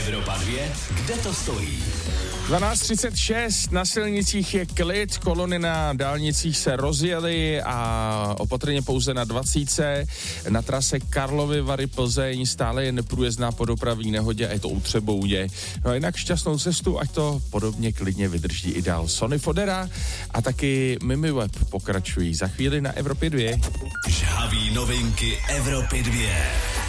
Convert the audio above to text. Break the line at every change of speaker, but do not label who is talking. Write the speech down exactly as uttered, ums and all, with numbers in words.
Evropa dvě, kde to stojí?
dvanáct třicet šest, na silnicích je klid, kolony na dálnicích se rozjely a opatrně pouze na dvacítce. Na trase Karlovy Vary Plzeň stále je neprůjezdná po dopravní nehodě a je to u Třeboudě. No a jinak šťastnou cestu, ať to podobně klidně vydrží i dál. Sony Fodera a taky Mimi Web pokračují za chvíli na Evropě dvě.
Žhavý novinky Evropy dvě.